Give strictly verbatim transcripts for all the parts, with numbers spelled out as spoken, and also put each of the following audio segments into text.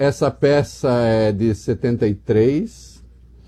essa peça é de setenta e três,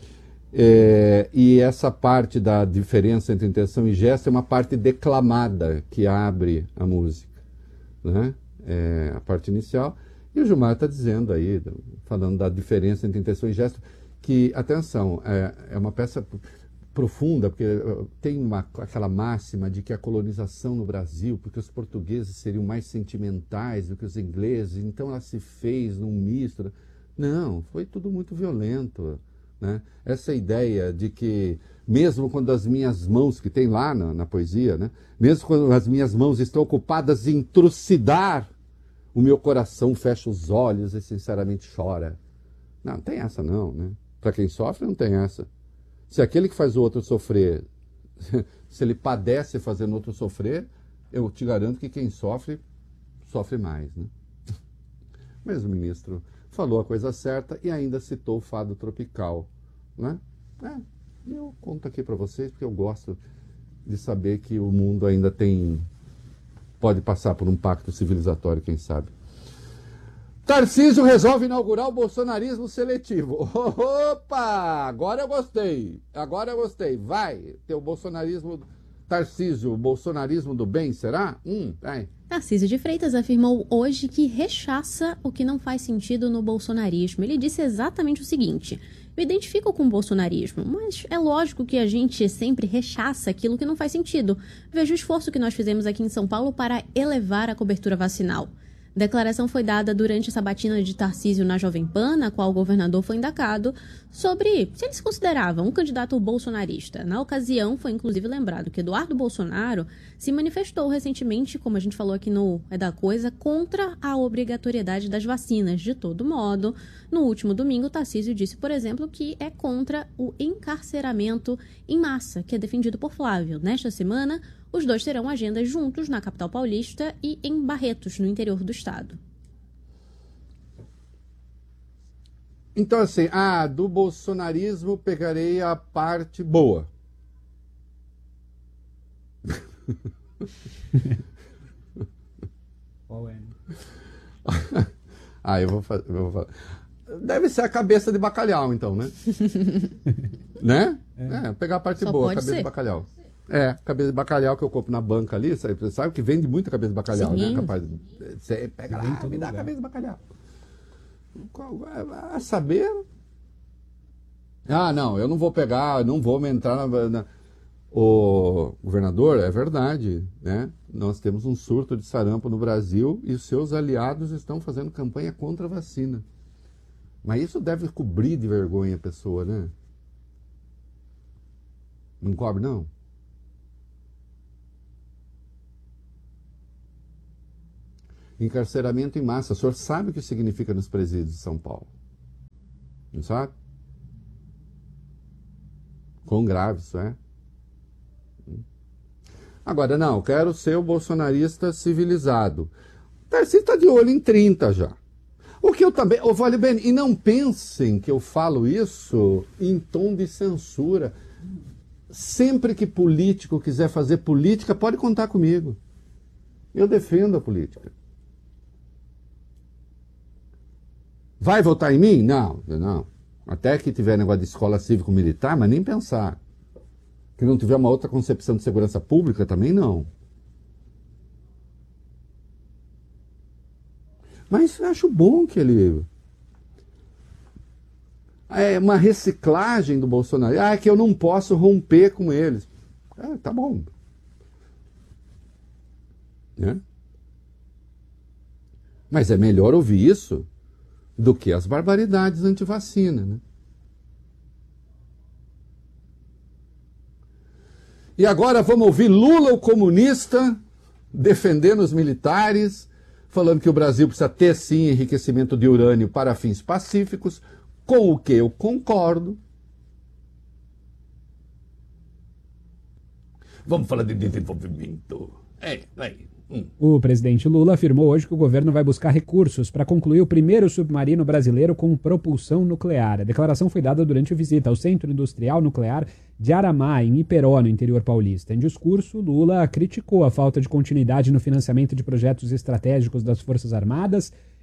é, e essa parte da diferença entre intenção e gesto é uma parte declamada que abre a música, né? É a parte inicial. E o Gilmar está dizendo aí, falando da diferença entre intenção e gesto, que, atenção, é, é uma peça profunda, porque tem uma, aquela máxima de que a colonização no Brasil, porque os portugueses seriam mais sentimentais do que os ingleses, então ela se fez num misto. Não, foi tudo muito violento, né? Essa ideia de que, mesmo quando as minhas mãos, que tem lá na, na poesia, né? Mesmo quando as minhas mãos estão ocupadas em trucidar, o meu coração fecha os olhos e sinceramente chora. Não, não tem essa não, né? Para quem sofre, não tem essa. Se aquele que faz o outro sofrer, se ele padece fazendo o outro sofrer, eu te garanto que quem sofre, sofre mais, né? Mas o ministro falou a coisa certa e ainda citou o fado tropical, né? É, eu conto aqui para vocês porque eu gosto de saber que o mundo ainda tem, pode passar por um pacto civilizatório, quem sabe. Tarcísio resolve inaugurar o bolsonarismo seletivo. Opa! Agora eu gostei. Agora eu gostei. Vai ter o bolsonarismo... Tarcísio, o bolsonarismo do bem, será? Hum, vai. Tarcísio de Freitas afirmou hoje que rechaça o que não faz sentido no bolsonarismo. Ele disse exatamente o seguinte: me identifico com o bolsonarismo, mas é lógico que a gente sempre rechaça aquilo que não faz sentido. Veja o esforço que nós fizemos aqui em São Paulo para elevar a cobertura vacinal. A declaração foi dada durante a sabatina de Tarcísio na Jovem Pan, na qual o governador foi indagado sobre se ele se considerava um candidato bolsonarista. Na ocasião, foi inclusive lembrado que Eduardo Bolsonaro se manifestou recentemente, como a gente falou aqui no É da Coisa, contra a obrigatoriedade das vacinas. De todo modo, no último domingo, Tarcísio disse, por exemplo, que é contra o encarceramento em massa, que é defendido por Flávio. Nesta semana, os dois terão agendas juntos na capital paulista e em Barretos, no interior do estado. Então, assim, ah, do bolsonarismo pegarei a parte boa. Qual é? Ah, eu vou fazer. Eu vou fazer. Deve ser a cabeça de bacalhau, então, né? Né? É. É, pegar a parte Só boa, a pode cabeça ser. de bacalhau. É, cabeça de bacalhau que eu compro na banca ali, sabe? Você sabe que vende muita cabeça de bacalhau, Sim. né? Capaz, você pega Vem em lá, todo me dá a lugar. cabeça de bacalhau. Qual- A saber... Ah, não, eu não vou pegar, eu não vou me entrar na, na... O governador, é verdade, né? Nós temos um surto de sarampo no Brasil e os seus aliados estão fazendo campanha contra a vacina. Mas isso deve cobrir de vergonha a pessoa, né? Não cobre, não? Encarceramento em massa. O senhor sabe o que significa nos presídios de São Paulo? Não sabe? Quão grave isso é? Agora, não, quero ser o bolsonarista civilizado. O Tarcísio está de olho em trinta já. O que eu também... Oh, vale bem, e não pensem que eu falo isso em tom de censura. Sempre que político quiser fazer política, pode contar comigo. Eu defendo a política. Vai votar em mim? Não, não. Até que tiver negócio de escola cívico-militar, mas nem pensar. Que não tiver uma outra concepção de segurança pública, também não. Mas eu acho bom que ele... É uma reciclagem do Bolsonaro. Ah, é que eu não posso romper com eles. Ah, tá bom. Né? Mas é melhor ouvir isso do que as barbaridades anti-vacina, né? E agora vamos ouvir Lula, o comunista, defendendo os militares, falando que o Brasil precisa ter, sim, enriquecimento de urânio para fins pacíficos, com o que eu concordo. Vamos falar de desenvolvimento. É, vai. Hum. O presidente Lula afirmou hoje que o governo vai buscar recursos para concluir o primeiro submarino brasileiro com propulsão nuclear. A declaração foi dada durante a visita ao Centro Industrial Nuclear de Aramá, em Iperó, no interior paulista. Em discurso, Lula criticou a falta de continuidade no financiamento de projetos estratégicos das Forças Armadas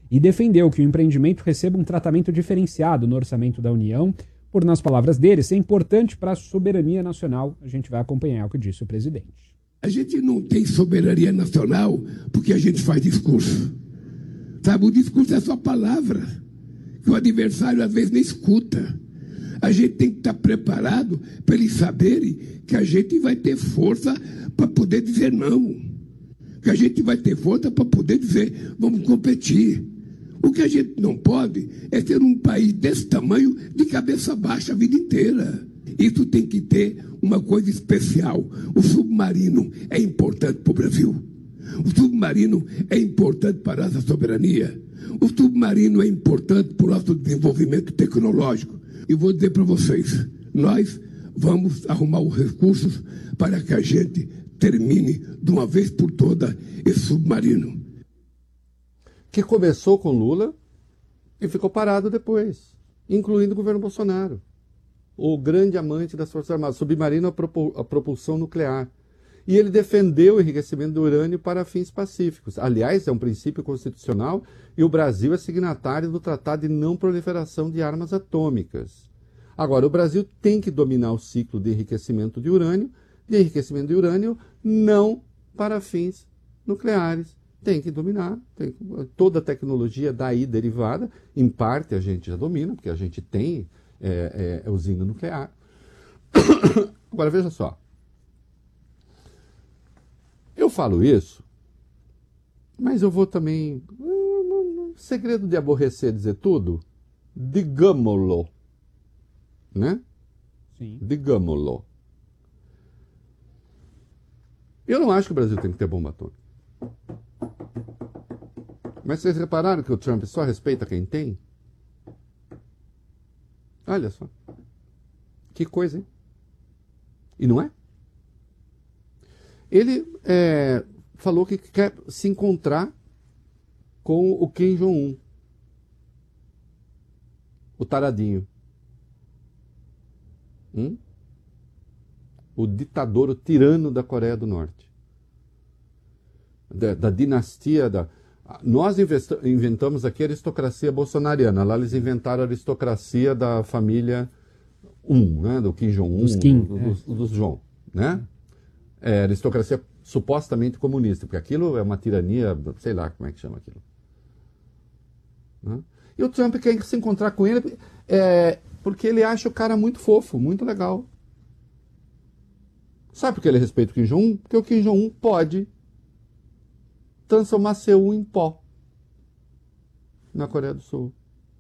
e defendeu que o empreendimento receba um tratamento diferenciado no orçamento da União, por, nas palavras dele, ser importante para a soberania nacional. A gente vai acompanhar o que disse o presidente. A gente não tem soberania nacional porque a gente faz discurso. Sabe, o discurso é só palavra, que o adversário às vezes nem escuta. A gente tem que estar preparado para eles saberem que a gente vai ter força para poder dizer não. Que a gente vai ter força para poder dizer, vamos competir. O que a gente não pode é ter um país desse tamanho de cabeça baixa a vida inteira. Isso tem que ter uma coisa especial. O submarino é importante para o Brasil. O submarino é importante para a nossa soberania. O submarino é importante para o nosso desenvolvimento tecnológico. E vou dizer para vocês, nós vamos arrumar os recursos para que a gente termine de uma vez por todas esse submarino. Que começou com Lula e ficou parado depois, incluindo o governo Bolsonaro. O grande amante das Forças Armadas, submarino a, propul- a propulsão nuclear. E ele defendeu o enriquecimento do urânio para fins pacíficos. Aliás, é um princípio constitucional e o Brasil é signatário do Tratado de Não Proliferação de Armas Atômicas. Agora, o Brasil tem que dominar o ciclo de enriquecimento de urânio, de enriquecimento de urânio não para fins nucleares. Tem que dominar, tem, toda a tecnologia daí derivada, em parte a gente já domina, porque a gente tem é, é, usina nuclear. Agora, veja só. Eu falo isso, mas eu vou também... Segredo de aborrecer dizer tudo? Digamo-lo. Né? Sim. Digamo-lo. Eu não acho que o Brasil tem que ter bomba atômica. Mas vocês repararam que o Trump só respeita quem tem? Olha só. Que coisa, hein? E não é? Ele é, falou que quer se encontrar com o Kim Jong-un. O taradinho. Hum? O ditador, o tirano da Coreia do Norte. Da, da dinastia da... Nós inventamos aqui a aristocracia bolsonariana. Lá eles inventaram a aristocracia da família um, né? Do Kim Jong-un, dos Kim, do, é. dos, dos Jong, né? É, aristocracia supostamente comunista, porque aquilo é uma tirania, sei lá como é que chama aquilo. Né? E o Trump quer se encontrar com ele é, porque ele acha o cara muito fofo, muito legal. Sabe por que ele respeita o Kim Jong-un? Porque o Kim Jong-un pode transformar Seul em pó na Coreia do Sul.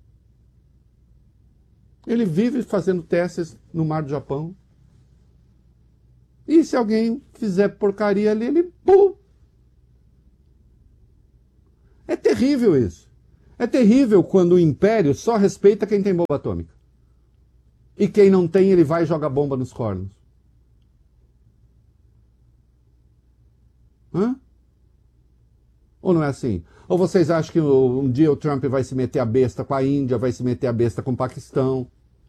Ele vive fazendo testes no Mar do Japão. E se alguém fizer porcaria ali, ele... Pum! É terrível isso. É terrível quando o império só respeita quem tem bomba atômica. E quem não tem, ele vai e joga bomba nos cornos. Hã? Ou não é assim? Ou vocês acham que um dia o Trump vai se meter a besta com a Índia, vai se meter a besta com o Paquistão?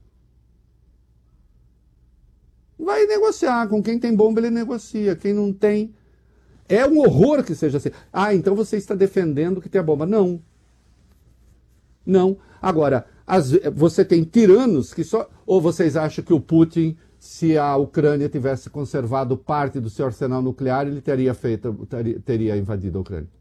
Vai negociar. Com quem tem bomba, ele negocia. Quem não tem... É um horror que seja assim. Ah, então você está defendendo que tem a bomba. Não. Não. Agora, as, você tem tiranos que só... Ou vocês acham que o Putin, se a Ucrânia tivesse conservado parte do seu arsenal nuclear, ele teria feito, teria, teria invadido a Ucrânia?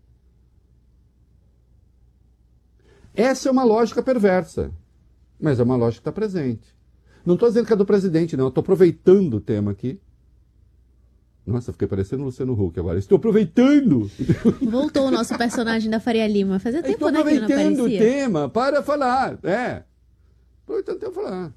Essa é uma lógica perversa. Mas é uma lógica que está presente. Não estou dizendo que é do presidente, não. Estou aproveitando o tema aqui. Nossa, fiquei parecendo o Luciano Huck agora. Estou aproveitando. Voltou o nosso personagem da Faria Lima. Fazia tempo, Estou né, que ele não aproveitando o aparecia. tema para falar. É. Aproveitando o tema para falar.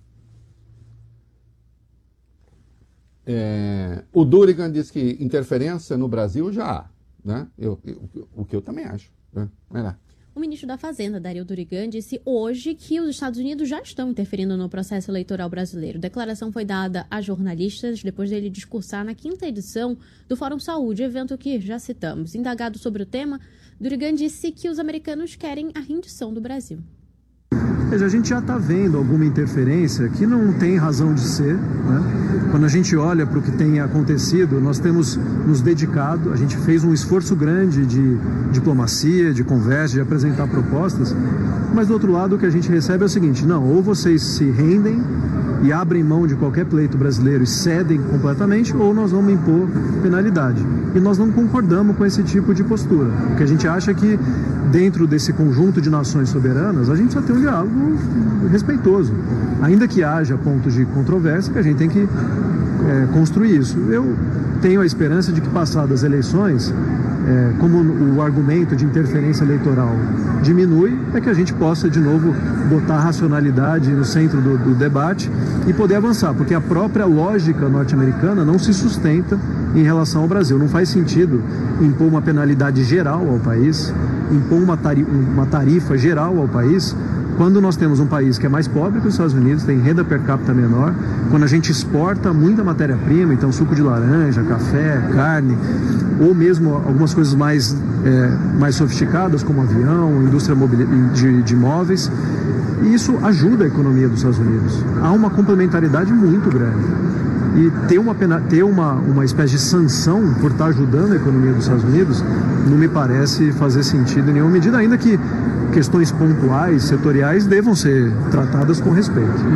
É, o Durigan diz que interferência no Brasil já há. Né? Eu, eu, o que eu também acho. Né? Vai lá. O ministro da Fazenda, Dario Durigan, disse hoje que os Estados Unidos já estão interferindo no processo eleitoral brasileiro. A declaração foi dada a jornalistas depois dele discursar na quinta edição do Fórum Saúde, evento que já citamos. Indagado sobre o tema, Durigan disse que os americanos querem a rendição do Brasil. Veja, a gente já está vendo alguma interferência que não tem razão de ser, né? Quando a gente olha para o que tem acontecido, nós temos nos dedicado, a gente fez um esforço grande de diplomacia, de conversa, de apresentar propostas, mas do outro lado o que a gente recebe é o seguinte: não, ou vocês se rendem e abrem mão de qualquer pleito brasileiro e cedem completamente, ou nós vamos impor penalidade. E nós não concordamos com esse tipo de postura. O que a gente acha é que, dentro desse conjunto de nações soberanas, a gente precisa ter um diálogo respeitoso. Ainda que haja pontos de controvérsia, que a gente tem que é, construir isso. Eu tenho a esperança de que, passadas as eleições, é, como o argumento de interferência eleitoral diminui, é que a gente possa, de novo, botar a racionalidade no centro do, do debate e poder avançar, porque a própria lógica norte-americana não se sustenta em relação ao Brasil. Não faz sentido impor uma penalidade geral ao país, impor uma tarifa, uma tarifa geral ao país, quando nós temos um país que é mais pobre que os Estados Unidos, tem renda per capita menor, quando a gente exporta muita matéria-prima, então suco de laranja, café, carne, ou mesmo algumas coisas mais, é, mais sofisticadas, como avião, indústria de, de imóveis, e isso ajuda a economia dos Estados Unidos. Há uma complementaridade muito grande. E ter uma, pena, ter uma, uma espécie de sanção por estar ajudando a economia dos Estados Unidos não me parece fazer sentido em nenhuma medida, ainda que questões pontuais, setoriais, devam ser tratadas com respeito.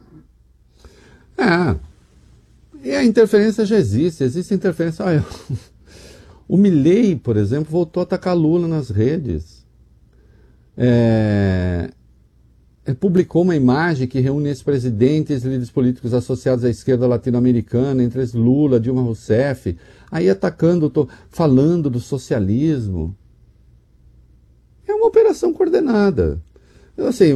É, e a interferência já existe, existe interferência. Olha, o Milei, por exemplo, voltou a atacar Lula nas redes. É... Ele publicou uma imagem que reúne ex-presidentes e líderes políticos associados à esquerda latino-americana, entre eles Lula, Dilma Rousseff, aí atacando, tô falando do socialismo. É uma operação coordenada. Assim,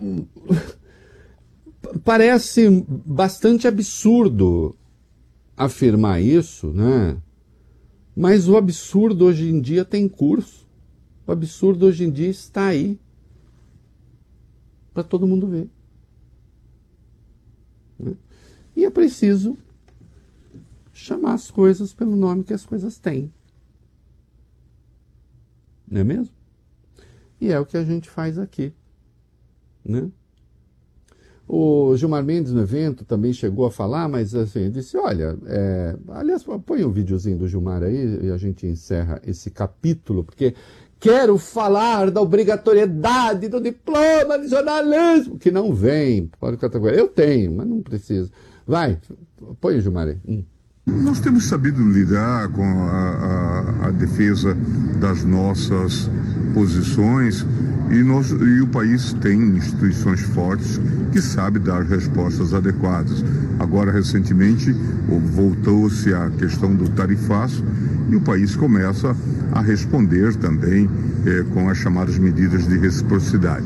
parece bastante absurdo afirmar isso, né? Mas o absurdo hoje em dia tem curso. O absurdo hoje em dia está aí, para todo mundo ver. Né? E é preciso chamar as coisas pelo nome que as coisas têm. Não é mesmo? E é o que a gente faz aqui. Né? O Gilmar Mendes, no evento, também chegou a falar, mas assim, disse, olha, é... aliás, põe um videozinho do Gilmar aí e a gente encerra esse capítulo, porque quero falar da obrigatoriedade do diploma de jornalismo, que não vem. Pode categoria. Eu tenho, mas não preciso. Vai, põe o Gilmar aí. Hum. Nós temos sabido lidar com a, a, a defesa das nossas posições e, nós, e o país tem instituições fortes que sabem dar respostas adequadas. Agora, recentemente, voltou-se a questão do tarifaço e o país começa a responder também eh, com as chamadas medidas de reciprocidade.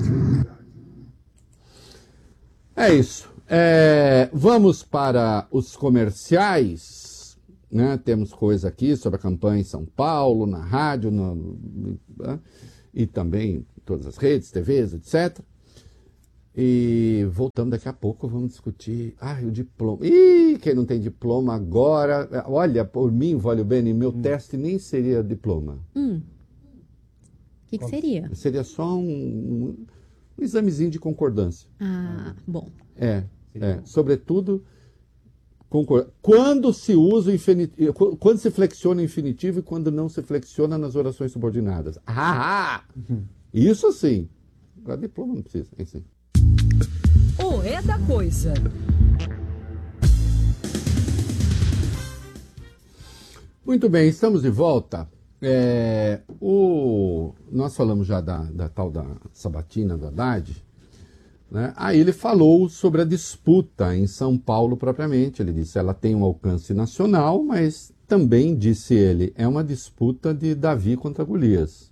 É isso. É, vamos para os comerciais, né? Temos coisa aqui sobre a campanha em São Paulo, na rádio, no, né? E também em todas as redes, T Vs, etcétera. E voltando daqui a pouco, vamos discutir ah, o diploma. Ih, quem não tem diploma agora... Olha, por mim, Vólio Bene, meu hum. teste nem seria diploma. Hum. O que, que seria? Seria só um, um, um examezinho de concordância. Ah, bom. É, é. Sobretudo, concor... quando se usa o infinitivo, quando se flexiona o infinitivo e quando não se flexiona nas orações subordinadas. Ah, uhum. Isso sim. Agora diploma não precisa, é sim. O é da coisa. Muito bem, estamos de volta. É, o, nós falamos já da, da tal da sabatina do Haddad, né? Aí ele falou sobre a disputa em São Paulo propriamente. Ele disse que ela tem um alcance nacional, mas também, disse ele, é uma disputa de Davi contra Golias.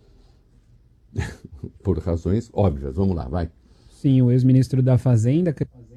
Por razões óbvias. Vamos lá, vai. Sim, o ex-ministro da Fazenda,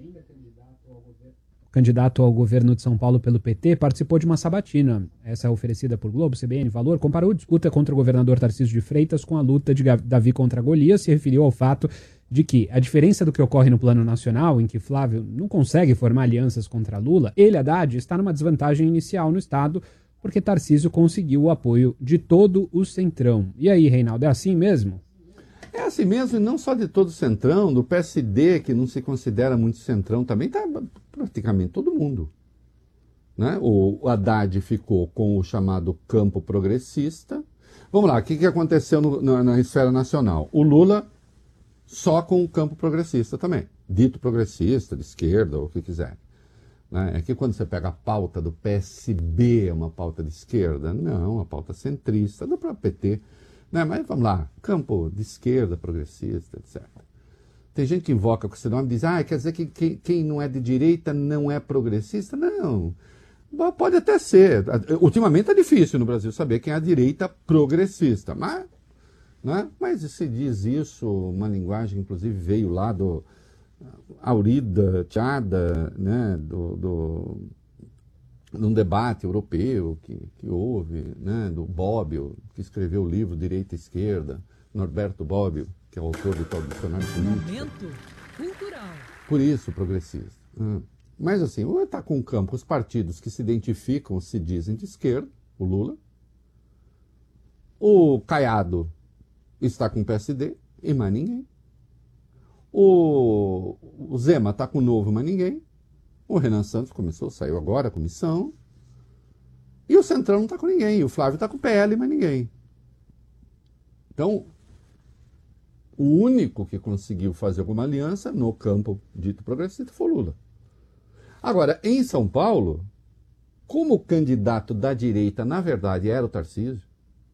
candidato ao governo de São Paulo pelo P T, participou de uma sabatina. Essa é oferecida por Globo, C B N, Valor. Comparou a disputa contra o governador Tarcísio de Freitas com a luta de Davi contra Golias. Se referiu ao fato de que, a diferença do que ocorre no plano nacional, em que Flávio não consegue formar alianças contra Lula, ele, Haddad, está numa desvantagem inicial no Estado, porque Tarcísio conseguiu o apoio de todo o Centrão. E aí, Reinaldo, é assim mesmo? É assim mesmo, e não só de todo o centrão, do P S D, que não se considera muito centrão, também está praticamente todo mundo. Né? O Haddad ficou com o chamado campo progressista. Vamos lá, o que, que aconteceu no, na, na esfera nacional? O Lula só com o campo progressista também, dito progressista, de esquerda, ou o que quiser. Né? É que quando você pega a pauta do P S B, é uma pauta de esquerda? Não, uma pauta centrista, do próprio P T. Né? Mas vamos lá, campo de esquerda, progressista, etcétera. Tem gente que invoca com esse nome e diz, ah, quer dizer que quem, quem não é de direita não é progressista? Não, pode até ser. Ultimamente é difícil no Brasil saber quem é a direita progressista, mas, né? Mas se diz isso, uma linguagem inclusive veio lá do Aurida Tchada, né? do... do num debate europeu que, que houve, né, do Bobbio, que escreveu o livro Direita e Esquerda, Norberto Bobbio, que é o autor do tal dicionário político. Momento cultural. Por isso, progressista. Hum. Mas assim, ou está com o campo os partidos que se identificam, se dizem de esquerda, o Lula, o Caiado está com o P S D e mais ninguém, o, o Zema está com o Novo, mas ninguém, o Renan Santos começou, saiu agora a comissão. E o Centrão não está com ninguém. E o Flávio está com o P L, mas ninguém. Então, o único que conseguiu fazer alguma aliança no campo dito progressista foi o Lula. Agora, em São Paulo, como o candidato da direita, na verdade, era o Tarcísio,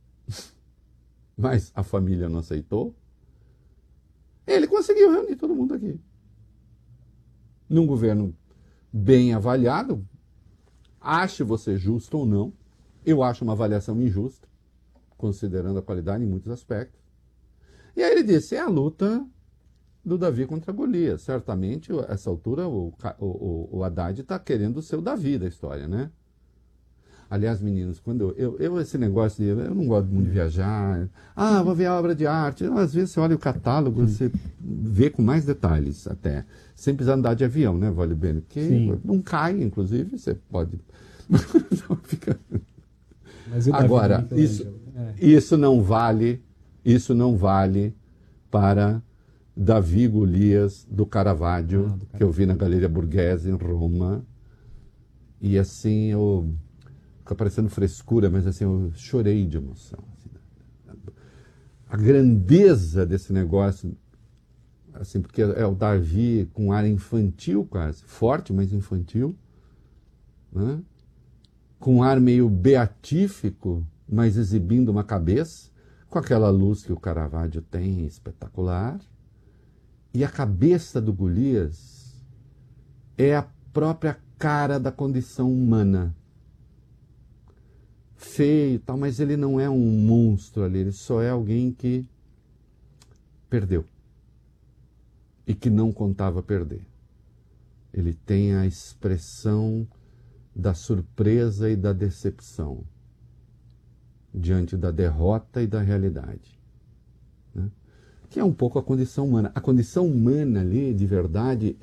mas a família não aceitou, ele conseguiu reunir todo mundo aqui. Num governo bem avaliado, ache você justo ou não, eu acho uma avaliação injusta, considerando a qualidade em muitos aspectos. E aí ele disse, é a luta do Davi contra Golias. Certamente, a essa altura, o, o, o Haddad está querendo ser o Davi da história, né? Aliás, meninos, quando eu, eu, eu esse negócio de, eu não gosto muito de viajar, ah, vou ver a obra de arte, às vezes você olha o catálogo, você vê com mais detalhes até, sem precisar andar de avião, né, vale bem, porque Sim. não cai, inclusive, você pode... Fica... Mas Agora, isso, é. isso não vale, isso não vale para Davi Golias do Caravaggio, ah, do Caravaggio, que eu vi na Galeria Borghese, em Roma, e assim eu... Fica parecendo frescura, mas assim, eu chorei de emoção. Assim, a grandeza desse negócio, assim, porque é o Davi com ar infantil quase, forte, mas infantil, né? Com um ar meio beatífico, mas exibindo uma cabeça, com aquela luz que o Caravaggio tem, espetacular. E a cabeça do Golias é a própria cara da condição humana. Feio e tal, mas ele não é um monstro ali, ele só é alguém que perdeu e que não contava perder. Ele tem a expressão da surpresa e da decepção diante da derrota e da realidade, né? Que é um pouco a condição humana. A condição humana ali, de verdade,